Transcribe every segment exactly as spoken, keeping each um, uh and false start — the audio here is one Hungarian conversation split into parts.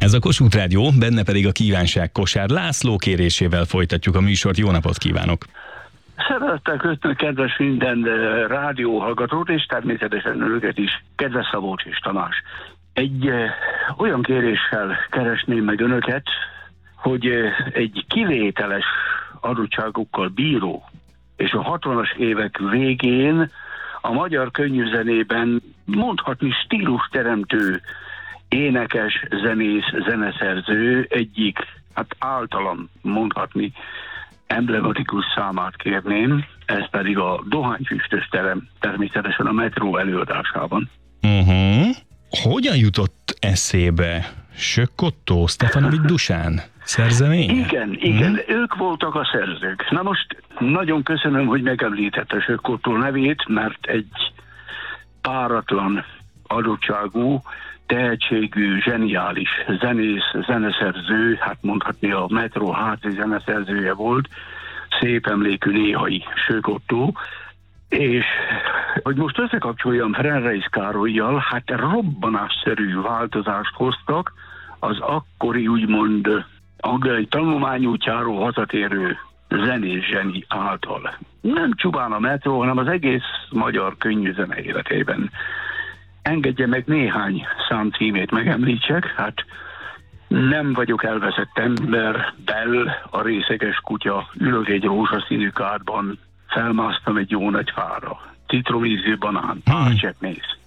Ez a Kossuth Rádió, benne pedig a kívánság kosár. László kérésével folytatjuk a műsort. Jó napot kívánok! Szeretettel köszönöm kedves minden rádióhallgatót, és természetesen őket is, kedves Szabolcs és Tamás. Egy eh, olyan kéréssel keresném meg önöket, hogy eh, egy kivételes adottságokkal bíró, és a hatvanas évek végén a magyar könnyűzenében mondhatni stílusteremtő énekes, zenész, zeneszerző egyik, hát általam mondhatni emblematikus számát kérném, ez pedig a Dohányfüstös terem, természetesen a Metró előadásában. Uh-huh. Hogyan jutott eszébe Sökk Stefanovics Dusán szerzemény? Igen, igen, hmm. ők voltak a szerzők. Na most nagyon köszönöm, hogy megemlítette Sökk Ottó nevét, mert egy páratlan adottságú, tehetségű, zseniális zenész, zeneszerző, hát mondhatni a Metró házi zeneszerzője volt, szép emlékű néhai Sökk Ottó, és hogy most összekapcsoljam Frenreis Károllyal, hát robbanásszerű változást hoztak az akkori úgymond angliai tanulmányútjáról hazatérő zenés zseni által. Nem csupán a Metró, hanem az egész magyar könnyűzene életében. Engedje meg néhány szám címét megemlítsek, hát nem vagyok elveszett ember, Bell, a részeges kutya, ülök egy rózsaszínű kádban, felmásztam egy jó nagy fára, citromízű banán, párcseppmész.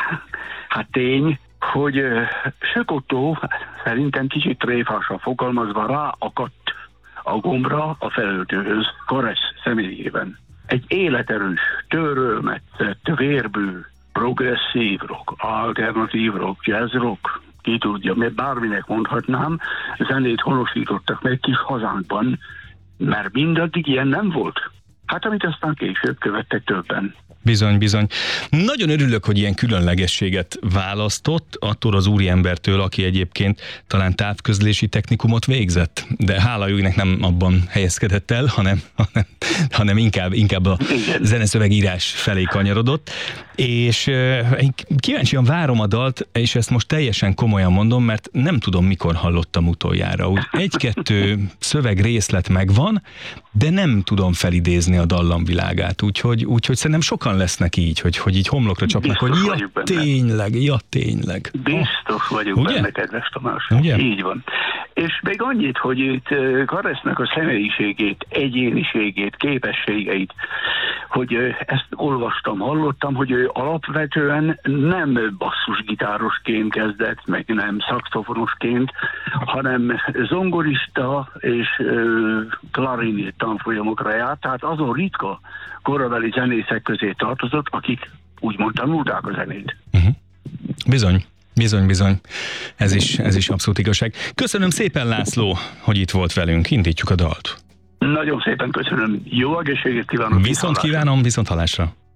Hát tény, hogy Sökk Ottó szerintem kicsit tréfásan fogalmazva ráakadt a gombra a felöltőhöz Karesz személyében. Egy életerős, törölmetszett, vérbő, progresszív rock, alternatív rock, jazz rock, ki tudja, mert bárminek mondhatnám, zenét honosítottak meg kis hazánkban, mert mindaddig ilyen nem volt. Hát amit aztán később követtek többen. Bizony, bizony. Nagyon örülök, hogy ilyen különlegességet választott attól az úriembertől, aki egyébként talán távközlési technikumot végzett, de hála jóinek nem abban helyezkedett el, hanem, hanem, hanem inkább, inkább a zeneszövegírás felé kanyarodott, és én kíváncsian várom a dalt, és ezt most teljesen komolyan mondom, mert nem tudom, mikor hallottam utoljára. Úgy egy-kettő szövegrészlet megvan, de nem tudom felidézni a dallamvilágát, úgyhogy, úgyhogy szerintem sokan lesznek így, hogy, hogy így homlokra csapnak, biztos hogy ja tényleg, ja tényleg. Biztos vagyok Ugye? benne, kedves Tamás. Ugye? Így van. És még annyit, hogy itt Karesznek a személyiségét, egyéniségét, képességeit, hogy ezt olvastam, hallottam, hogy ő alapvetően nem basszusgitárosként kezdett, meg nem szaxofonosként, hanem zongorista és klarinét tanfolyamokra járt, tehát azon ritka korabeli zenészek közé tartozott, akik úgymond tanulták a zenét. Uh-huh. Bizony. Bizony, bizony. Ez is, ez is abszolút igazság. Köszönöm szépen, László, hogy itt volt velünk. Indítjuk a dalt. Nagyon szépen köszönöm. Jó egészséget kívánok. Viszont kívánom, viszont hallásra.